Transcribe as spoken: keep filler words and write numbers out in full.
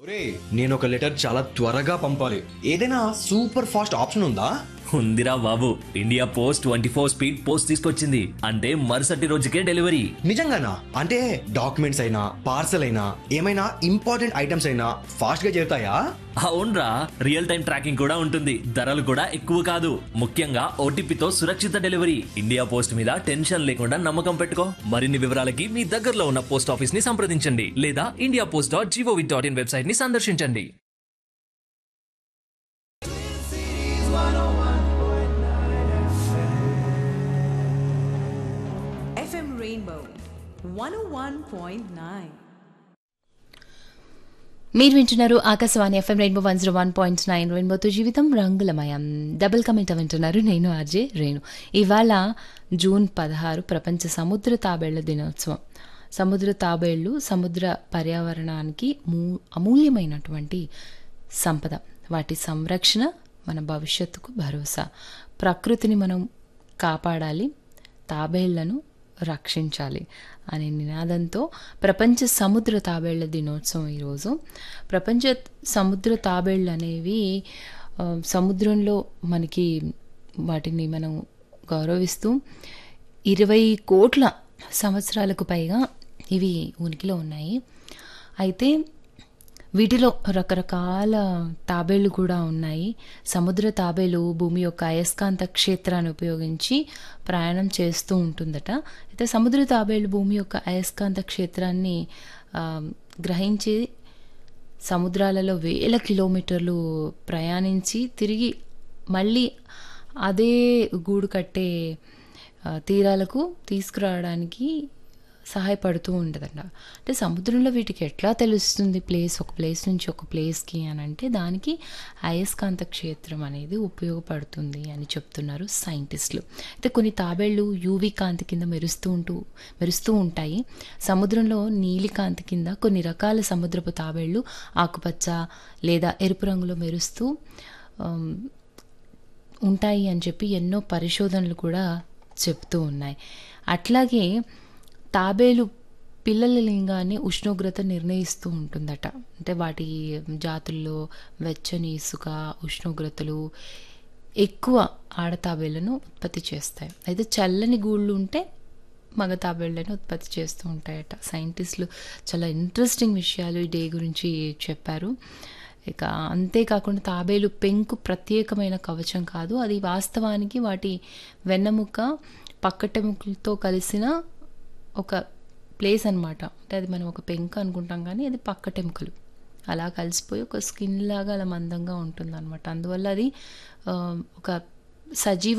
రే నేను ఒక లెటర్ చాలా త్వరగా పంపాలి ఏదైనా సూపర్ ఫాస్ట్ ఆప్షన్ ఉందా? ఉందిరా బాబు, India post twenty four speed post తీసుకొచ్చింది. అంటే మరుసటి రోజుకే డెలివరీ. నిజంగానా? అంటే డాక్యుమెంట్స్ అయినా పార్సల్ అయినా ఏమైనా ఇంపార్టెంట్ ఐటమ్స్ అయినా ఫాస్ట్ గా చేరుతాయా? అవునరా, రియల్ టైం ట్రాకింగ్ కూడా ఉంటుంది. ధరలు కూడా ఎక్కువ కాదు. ముఖ్యంగా ఓటీపీతో సురక్షిత డెలివరీ. ఇండియా పోస్ట్ మీద టెన్షన్ లేకుండా నమ్మకం పెట్టుకో. మరిన్ని వివరాలకి మీ దగ్గరలో ఉన్న పోస్ట్ ఆఫీస్ ని సంప్రదించండి లేదా India post dot GOV dot in website ని సందర్శించండి. ఎఫ్ఎం రెయిన్బో వన్ ఓ వన్ పాయింట్ నైన్. మీరు వింటున్నారు Akashvani FM rainbow one zero one point nine. రెయిన్బోతో జీవితం రంగులమయం. డబుల్ కమెంట్ వింటున్నారు. నేను ఆర్జే రేణు. ఇవాళ జూన్ పదహారు ప్రపంచ సముద్ర తాబేళ్ల దినోత్సవం. సముద్ర తాబేళ్లు సముద్ర పర్యావరణానికి మూ అమూల్యమైనటువంటి సంపద. వాటి సంరక్షణ మన భవిష్యత్తుకు భరోసా. ప్రకృతిని మనం కాపాడాలి, తాబేళ్లను రక్షించాలి అనే నినాదంతో ప్రపంచ సముద్ర తాబేళ్ల దినోత్సవం ఈరోజు. ప్రపంచ సముద్ర తాబేళ్ళు అనేవి సముద్రంలో మనకి వాటిని మనం గౌరవిస్తూ ఇరవై కోట్ల సంవత్సరాలకు పైగా ఇవి ఉనికిలో ఉన్నాయి. అయితే వీటిలో రకరకాల తాబేళ్లు కూడా ఉన్నాయి. సముద్ర తాబేలు భూమి యొక్క అయస్కాంత క్షేత్రాన్ని ఉపయోగించి ప్రయాణం చేస్తూ ఉంటుందట. అయితే సముద్ర తాబేళ్లు భూమి యొక్క అయస్కాంత క్షేత్రాన్ని గ్రహించి సముద్రాలలో వేల కిలోమీటర్లు ప్రయాణించి తిరిగి మళ్ళీ అదే గూడు కట్టే తీరాలకు తీసుకురావడానికి సహాయపడుతూ ఉంటుందంట. అంటే సముద్రంలో వీటికి ఎట్లా తెలుస్తుంది ప్లేస్, ఒక ప్లేస్ నుంచి ఒక ప్లేస్కి అని అంటే దానికి అయస్కాంత క్షేత్రం అనేది ఉపయోగపడుతుంది అని చెప్తున్నారు సైంటిస్టులు. అయితే కొన్ని తాబేళ్లు యూవీ కాంతి కింద మెరుస్తూ ఉంటూ మెరుస్తూ ఉంటాయి. సముద్రంలో నీలి కాంతి కింద కొన్ని రకాల సముద్రపు తాబేళ్లు ఆకుపచ్చ లేదా ఎరుపు రంగులో మెరుస్తూ ఉంటాయి అని చెప్పి ఎన్నో పరిశోధనలు కూడా చెప్తూ ఉన్నాయి. అట్లాగే తాబేలు పిల్లల లింగాన్ని ఉష్ణోగ్రత నిర్ణయిస్తూ ఉంటుందట. అంటే వాటి జాతుల్లో వెచ్చని ఇసుక ఉష్ణోగ్రతలు ఎక్కువ ఆడ తాబేళ్లను ఉత్పత్తి చేస్తాయి. అయితే చల్లని గూళ్ళు ఉంటే మగ తాబేళ్లను ఉత్పత్తి చేస్తూ ఉంటాయట. సైంటిస్టులు చాలా ఇంట్రెస్టింగ్ విషయాలు ఈ డే గురించి చెప్పారు. ఇక అంతేకాకుండా తాబేలు పెంకు ప్రత్యేకమైన కవచం కాదు, అది వాస్తవానికి వాటి వెన్నెముక పక్కటెముకలతో కలిసిన ఒక ప్లేస్ అనమాట. అంటే అది మనం ఒక పెంకు అనుకుంటాం కానీ అది పక్కటెముకలు అలా కలిసిపోయి ఒక స్కిన్ లాగా అలా మందంగా ఉంటుంది అనమాట. అందువల్ల అది ఒక సజీవ